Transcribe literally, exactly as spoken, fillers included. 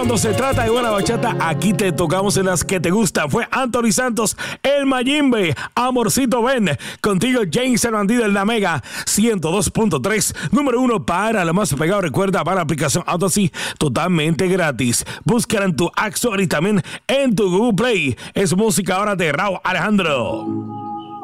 Cuando se trata de buena bachata, aquí te tocamos en las que te gustan. Fue Anthony Santos, el Mayimbe, Amorcito Ven. Contigo James el Bandido en la Mega ciento dos punto tres. Número uno para lo más pegado. Recuerda, para la aplicación Audacy, totalmente gratis. Búscala en tu App Store y también en tu Google Play. Es música ahora de Rauw Alejandro.